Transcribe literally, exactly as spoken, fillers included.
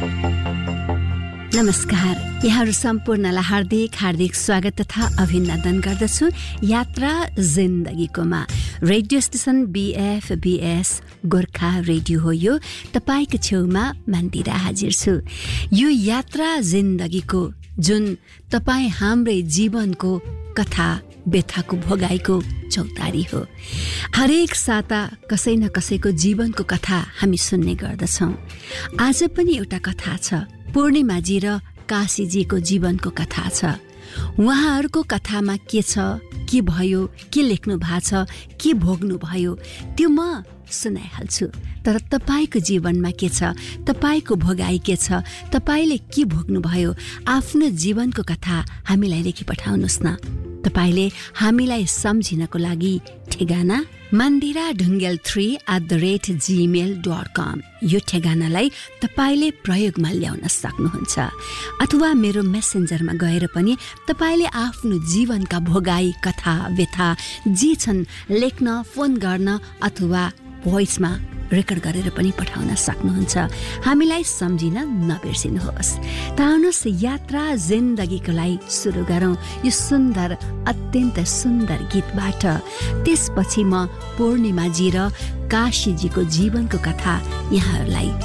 नमस्कार, यहाँहरू सम्पूर्णलाई हार्दिक हार्दिक स्वागत तथा अभिनन्दन गर्दछु यात्रा जिन्दगीकोमा। रेडियो स्टेसन बीएफबीएस गोर्खा रेडियो हो यो। तपाईको छेउमा मन्दिरा हाजिर छु। यो यात्रा जिन्दगीको जुन तपाईँ हाम्रै जीवनको कथा व्यथाको भोगाईको चौतारी हो। हरेक साता कसै न कसैको जीवनको कथा हामी सुन्ने गर्दछौँ। आज पनि एउटा कथा छ, पूर्णिमाजी र काशीजीको जीवनको कथा छ। उहाँहरूको कथामा के छ, के भयो, के लेख्नु भएको छ, के भोग्नु भयो, त्यो म सुनाइहाल्छु। तर तपाईको जीवनमा के छ, तपाईको भोगाई के छ, तपाईले के भोग्नु भयो, आफ्नो जीवनको कथा हामीलाई लेखी पठाउनुस् न। तपाईले हामीलाई सम्झिनको लागि ठेगाना Mandira Dhungel three at the rate Gmail dot कम, यो ठेगानालाई तपाईले प्रयोगमा ल्याउन सक्नुहुन्छ। अथवा मेरो मेसेन्जरमा गएर पनि तपाईले आफ्नो जीवनका भोगाई, कथा, व्यथा जे छन् लेख्न, फोन गर्न अथवा भोइसमा रेकर्ड गरेर पनि पठाउन सक्नुहुन्छ। हामीलाई सम्झिन नबिर्सिनुहोस्। त आउनुहोस् यात्रा जिन्दगीको लागि सुरु गरौँ यो सुन्दर, अत्यन्त सुन्दर गीतबाट। त्यसपछि म पूर्णिमाजी र काशीजीको जीवनको कथा यहाँहरूलाई